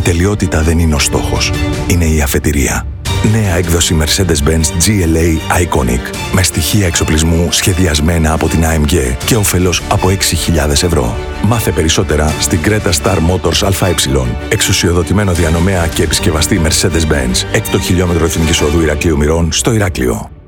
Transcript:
τελειότητα δεν είναι ο στόχος. Είναι η αφετηρία. Νέα έκδοση Mercedes-Benz GLA Iconic με στοιχεία εξοπλισμού σχεδιασμένα από την AMG και όφελος από 6.000 ευρώ. Μάθε περισσότερα στην Creta Star Motors ΑΕ, εξουσιοδοτημένο διανομέα και επισκευαστή Mercedes-Benz, 6ο χιλιόμετρο Εθνικής Οδού Ηρακλείου Μηρών στο Ηράκλειο.